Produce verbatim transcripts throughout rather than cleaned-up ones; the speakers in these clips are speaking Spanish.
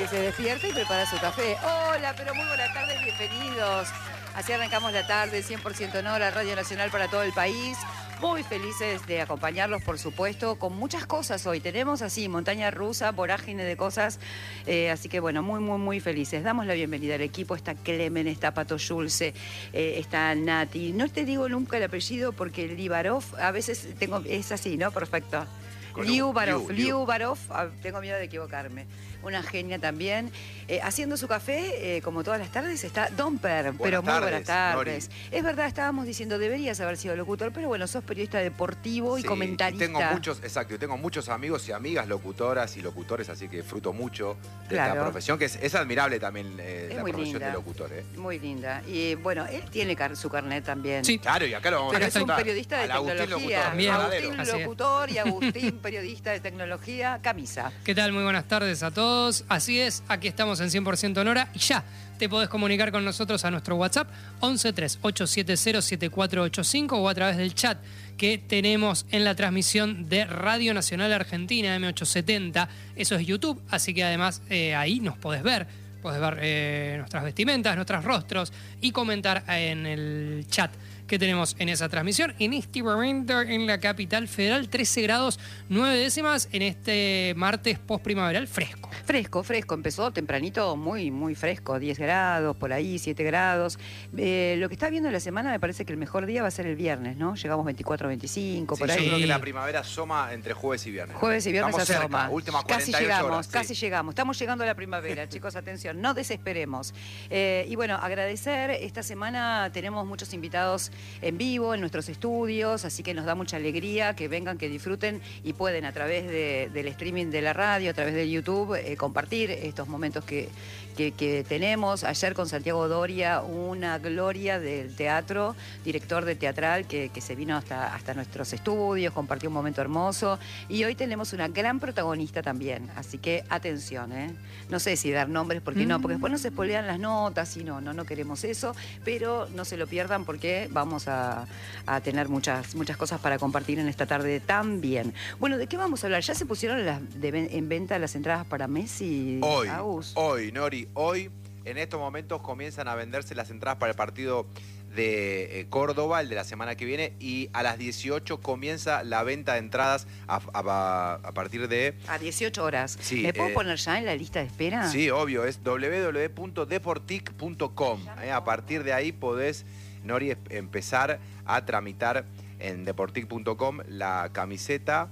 que se despierta y prepara su café. Hola, pero muy buenas tardes, bienvenidos. Así arrancamos la tarde, cien por ciento Nora, Radio Nacional para todo el país. Muy felices de acompañarlos, por supuesto, con muchas cosas hoy. Tenemos así, montaña rusa, vorágine de cosas. Eh, así que bueno, muy, muy, muy felices. Damos la bienvenida al equipo. Está Clemen, está Pato Schulze, eh, está Nati. No te digo nunca el apellido porque Libarov, a veces tengo, es así, ¿no? Perfecto. Liu Barov, Liu Barov, tengo miedo de equivocarme. Una genia también. Eh, haciendo su café, eh, como todas las tardes, está Domper. Buenas pero muy tardes, buenas tardes. Nori. Es verdad, estábamos diciendo, deberías haber sido locutor, pero bueno, sos periodista deportivo y Sí, comentarista. y tengo muchos, exacto, y tengo muchos amigos y amigas locutoras y locutores, así que disfruto mucho de Claro. esta profesión, que es, es admirable también eh, Es la muy profesión linda. de locutor. ¿eh? Muy linda. Y bueno, él tiene car su carnet también. Sí. Claro, y acá lo vamos Pero a es un presentar periodista de al Agustín tecnología. locutor, También. verdadero. Agustín Así es. locutor y Agustín periodista de tecnología, camisa. ¿Qué tal? Muy buenas tardes a todos. Así es, aquí estamos en cien por ciento Nora y ya te podés comunicar con nosotros a nuestro WhatsApp once tres ocho siete cero siete cuatro ocho cinco o a través del chat que tenemos en la transmisión de Radio Nacional Argentina M ochocientos setenta. Eso es YouTube, así que además eh, ahí nos podés ver. Podés ver eh, nuestras vestimentas, nuestros rostros y comentar en el chat que tenemos en esa transmisión. En este momento en la capital federal, trece grados nueve décimas en este martes post-primaveral fresco. Fresco, fresco. Empezó tempranito muy, muy fresco. diez grados, por ahí, siete grados. Eh, lo que está viendo la semana me parece que el mejor día va a ser el viernes, ¿no? Llegamos veinticuatro, veinticinco, Sí, por yo ahí. creo que la primavera asoma entre jueves y viernes. Jueves y viernes Estamos cerca, asoma. últimas Casi cuarenta y ocho llegamos, horas, sí. casi llegamos. Estamos llegando a la primavera, chicos, atención, no desesperemos. Eh, y bueno, agradecer, esta semana tenemos muchos invitados en vivo en nuestros estudios, así que nos da mucha alegría que vengan, que disfruten y pueden a través de, del streaming de la radio, a través de YouTube, eh, compartir estos momentos que, que, que tenemos. Ayer con Santiago Doria, una gloria del teatro, director de teatral que, que se vino hasta, hasta nuestros estudios, compartió un momento hermoso. Y hoy tenemos una gran protagonista también, así que atención, ¿eh? No sé si dar nombres, porque mm. no, porque después no se spoilean las notas y no, no, no queremos eso, pero no se lo pierdan porque vamos a, a tener muchas, muchas cosas para compartir en esta tarde también. Bueno, ¿de qué vamos a hablar? ¿Ya se pusieron las de, en venta las entradas para Messi? Hoy, Agus? hoy, Nori, hoy, en estos momentos comienzan a venderse las entradas para el partido de eh, Córdoba, el de la semana que viene, y a las dieciocho comienza la venta de entradas a, a, a partir de... A dieciocho horas. Sí, ¿Me puedo eh, poner ya en la lista de espera? Sí, obvio, es doble u doble u doble u punto deportic punto com. Eh, a partir de ahí podés, Nori, empezar a tramitar en deportic punto com la camiseta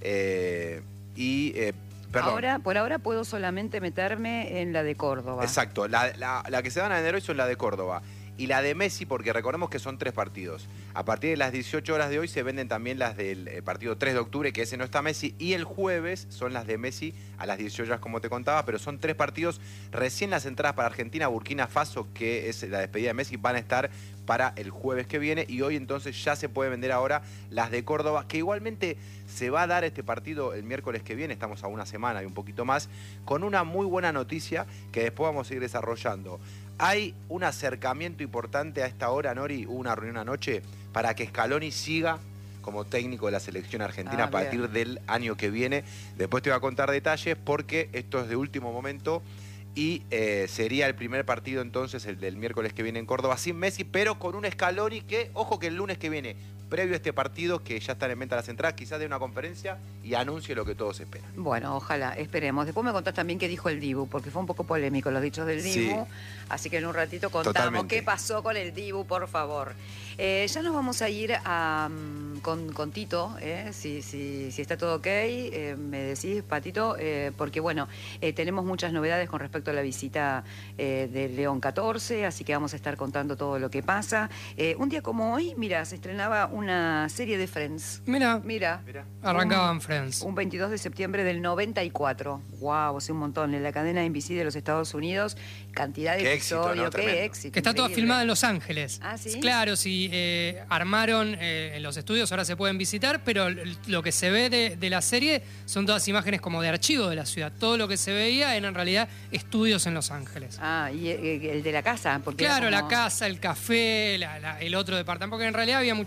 eh, y... Eh, Perdón. Ahora, por ahora puedo solamente meterme en la de Córdoba. Exacto, la, la, la que se van a vender hoy son la de Córdoba. Y la de Messi, porque recordemos que son tres partidos. A partir de las dieciocho horas de hoy se venden también las del eh, partido tres de octubre, que ese no está Messi. Y el jueves son las de Messi a las dieciocho horas, como te contaba. Pero son tres partidos. Recién las entradas para Argentina, Burkina Faso, que es la despedida de Messi, van a estar para el jueves que viene. Y hoy entonces ya se puede vender ahora las de Córdoba, que igualmente se va a dar este partido el miércoles que viene. Estamos a una semana y un poquito más, con una muy buena noticia que después vamos a ir desarrollando. Hay un acercamiento importante a esta hora, Nori, hubo una reunión anoche para que Scaloni siga como técnico de la selección argentina Ah, a partir bien. del año que viene. Después te voy a contar detalles porque esto es de último momento y eh, sería el primer partido entonces, el del miércoles que viene en Córdoba, sin Messi, pero con un Scaloni que, ojo que el lunes que viene, previo a este partido, que ya están en venta las entradas, quizás dé una conferencia y anuncie lo que todos esperan. Bueno, ojalá, esperemos. Después me contás también qué dijo el Dibu, porque fue un poco polémico los dichos del Dibu. Sí. Así que en un ratito contamos Totalmente. qué pasó con el Dibu, por favor. Eh, ya nos vamos a ir a, um, con, con Tito, eh, si, si, si está todo ok, eh, me decís, Patito, eh, porque bueno, eh, tenemos muchas novedades con respecto a la visita eh, de León catorce, así que vamos a estar contando todo lo que pasa. Eh, un día como hoy, mira, se estrenaba una serie de Friends. Mira, Mira. Mirá. arrancaban Friends. Un veintidós de septiembre del noventa y cuatro. Wow, hace un montón. En la cadena N B C de los Estados Unidos, cantidad de Qué éxito, episodios, ¿no? qué Tremendo. éxito. Que está toda increíble. filmada en Los Ángeles. Ah, ¿sí? Claro, sí, eh, armaron eh, en los estudios, ahora se pueden visitar, pero l- lo que se ve de, de la serie son todas imágenes como de archivo de la ciudad. Todo lo que se veía eran en realidad estudios en Los Ángeles. Ah, y eh, el de la casa. Porque Claro, era la como- casa, el café, la- la- el otro departamento, porque en realidad había muchos interiores.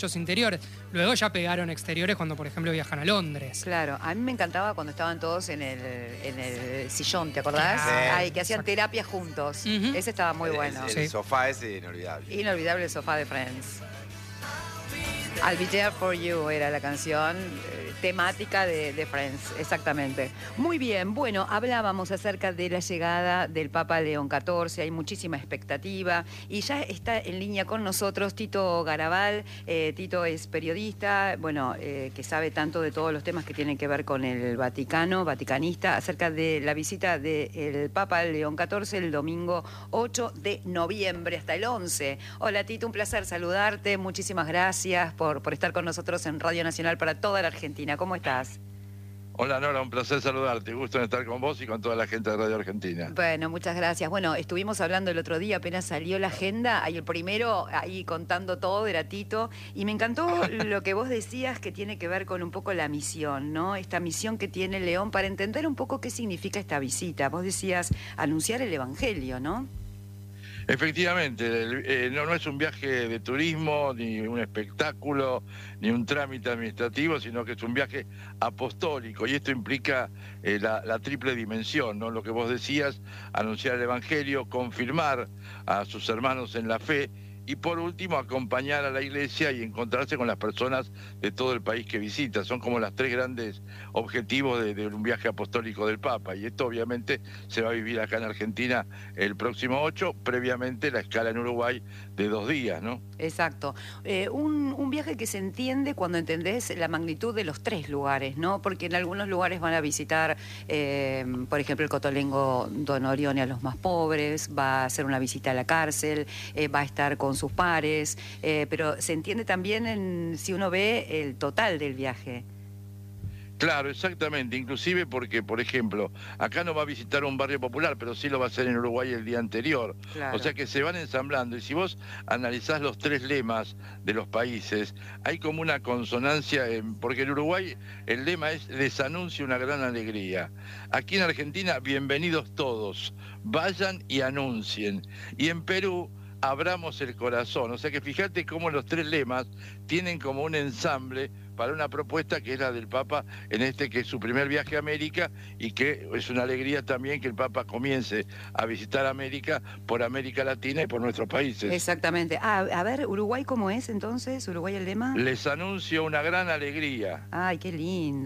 interiores. Luego ya pegaron exteriores cuando, por ejemplo, viajan a Londres. Claro, a mí me encantaba cuando estaban todos en el, en el sillón, ¿te acordás? Sí. Ay, que hacían terapia juntos. Ujú. Ese estaba muy El- bueno. El, Sí. sofá ese inolvidable. Inolvidable sofá de Friends. I'll be there for you era la canción eh, temática de, de Friends, exactamente. Muy bien, bueno, hablábamos acerca de la llegada del Papa León catorce, hay muchísima expectativa y ya está en línea con nosotros Tito Garabal. Eh, Tito es periodista, bueno, eh, que sabe tanto de todos los temas que tienen que ver con el Vaticano, vaticanista, acerca de la visita del Papa León catorce el domingo ocho de noviembre hasta el once. Hola Tito, un placer saludarte, muchísimas gracias por, por estar con nosotros en Radio Nacional para toda la Argentina. ¿Cómo estás? Hola Nora, un placer saludarte, gusto en estar con vos y con toda la gente de Radio Argentina. Bueno, muchas gracias. Bueno, estuvimos hablando el otro día, apenas salió la agenda, ahí el primero, ahí contando todo, era Tito, y me encantó lo que vos decías que tiene que ver con un poco la misión, ¿no? Esta misión que tiene León para entender un poco qué significa esta visita. Vos decías anunciar el Evangelio, ¿no? Efectivamente, el- eh, no, no es un viaje de turismo, ni un espectáculo, ni un trámite administrativo, sino que es un viaje apostólico, y esto implica eh, la, la triple dimensión, ¿no? Lo que vos decías, anunciar el Evangelio, confirmar a sus hermanos en la fe, y por último, acompañar a la iglesia y encontrarse con las personas de todo el país que visita. Son como los tres grandes objetivos de, de un viaje apostólico del Papa. Y esto obviamente se va a vivir acá en Argentina el próximo ocho, previamente la escala en Uruguay de dos días, ¿no? Exacto. Eh, un, un viaje que se entiende cuando entendés la magnitud de los tres lugares, ¿no? Porque en algunos lugares van a visitar, eh, por ejemplo, el Cotolengo Don Orione a los más pobres, va a hacer una visita a la cárcel, eh, va a estar con sus pares, eh, pero se entiende también en, si uno ve el total del viaje. Claro, exactamente, inclusive porque, por ejemplo, acá no va a visitar un barrio popular, pero sí lo va a hacer en Uruguay el día anterior. Claro. O sea que se van ensamblando, y si vos analizás los tres lemas de los países, hay como una consonancia, en- porque en Uruguay el lema es les anuncio una gran alegría. Aquí en Argentina, bienvenidos todos, vayan y anuncien. Y en Perú, abramos el corazón. O sea que fíjate cómo los tres lemas tienen como un ensamble para una propuesta que es la del Papa, en este que es su primer viaje a América, y que es una alegría también que el Papa comience a visitar América por América Latina y por nuestros países. Exactamente. Ah, a ver, ¿Uruguay cómo es entonces? ¿Uruguay el lema? Les anuncio una gran alegría. Ay, qué lindo.